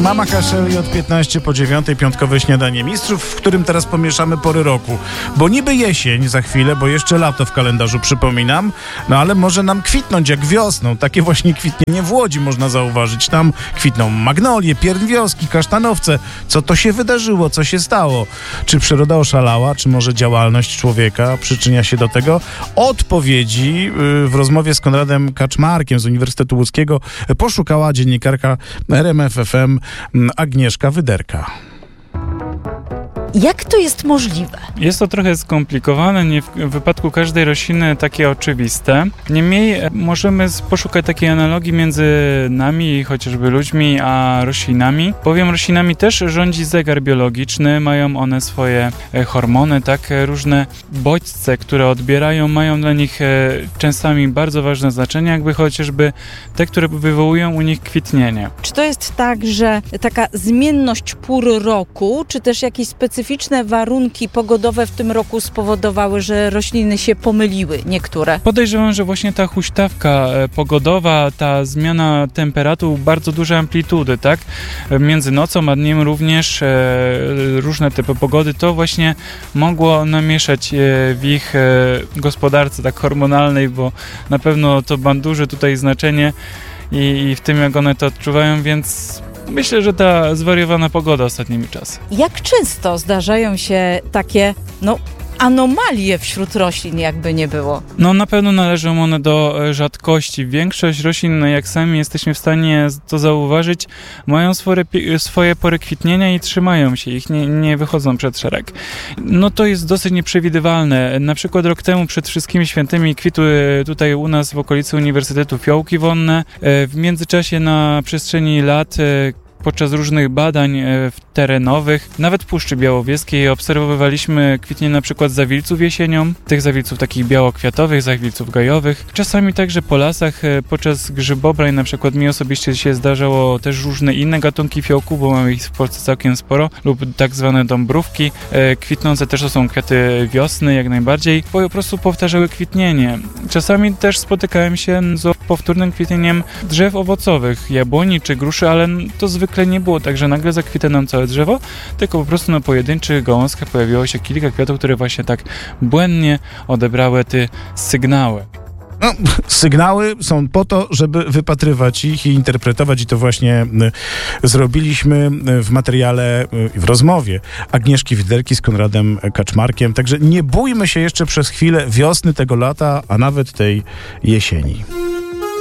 Mama Kaszeli od 15 po 9, piątkowe śniadanie mistrzów, w którym teraz pomieszamy pory roku. Bo niby jesień za chwilę, bo jeszcze lato w kalendarzu, przypominam, no ale może nam kwitnąć jak wiosną. Takie właśnie kwitnienie w Łodzi można zauważyć. Tam kwitną magnolie, pierwioski, kasztanowce. Co to się wydarzyło? Co się stało? Czy przyroda oszalała? Czy może działalność człowieka przyczynia się do tego? Odpowiedzi w rozmowie z Konradem Kaczmarkiem z Uniwersytetu Łódzkiego poszukała dziennikarka RMF FM Agnieszka Wyderka. Jak to jest możliwe? Jest to trochę skomplikowane, nie w wypadku każdej rośliny takie oczywiste. Niemniej możemy poszukać takiej analogii między nami, chociażby ludźmi, a roślinami. Bowiem roślinami też rządzi zegar biologiczny, mają one swoje hormony, tak, różne bodźce, które odbierają, mają dla nich czasami bardzo ważne znaczenie, jakby chociażby te, które wywołują u nich kwitnienie. Czy to jest tak, że taka zmienność pór roku, czy też jakieś specyficzne warunki pogodowe w tym roku spowodowały, że rośliny się pomyliły, niektóre? Podejrzewam, że właśnie ta huśtawka pogodowa, ta zmiana temperatur, bardzo duże amplitudy, tak? Między nocą a dniem również różne typy pogody, to właśnie mogło namieszać w ich gospodarce tak hormonalnej, bo na pewno to ma duże tutaj znaczenie i w tym, jak one to odczuwają, więc myślę, że ta zwariowana pogoda ostatnimi czasy. Jak często zdarzają się takie, anomalie wśród roślin, jakby nie było? No na pewno należą one do rzadkości. Większość roślin, jak sami jesteśmy w stanie to zauważyć, mają swoje pory kwitnienia i trzymają się ich, nie wychodzą przed szereg. No to jest dosyć nieprzewidywalne. Na przykład rok temu przed wszystkimi świętymi kwitły tutaj u nas w okolicy Uniwersytetu fiołki wonne. W międzyczasie na przestrzeni lat podczas różnych badań terenowych, nawet w Puszczy Białowieskiej, obserwowaliśmy kwitnienie na przykład zawilców jesienią, tych zawilców takich białokwiatowych, zawilców gajowych. Czasami także po lasach podczas grzybobrań, na przykład mi osobiście się zdarzało też różne inne gatunki fiołków, bo mamy ich w Polsce całkiem sporo, lub tak zwane dąbrówki. Kwitnące też to są kwiaty wiosny, jak najbardziej. Po prostu powtarzały kwitnienie. Czasami też spotykałem się z powtórnym kwitnieniem drzew owocowych, jabłoni czy gruszy, ale to zwykle nie było tak, że nagle zakwita nam całe drzewo, tylko po prostu na pojedynczych gałązkach pojawiło się kilka kwiatów, które właśnie tak błędnie odebrały te sygnały. No, sygnały są po to, żeby wypatrywać ich i interpretować, i to właśnie zrobiliśmy w materiale, w rozmowie Agnieszki Wyderki z Konradem Kaczmarkiem. Także nie bójmy się jeszcze przez chwilę wiosny tego lata, a nawet tej jesieni.